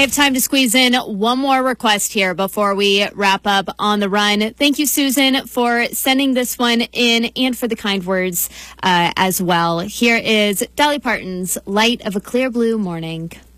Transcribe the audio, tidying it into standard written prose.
have time to squeeze in one more request here before we wrap up On the Run. Thank you, Susan, for sending this one in and for the kind words as well. Here is Dolly Parton's Light of a Clear Blue Morning.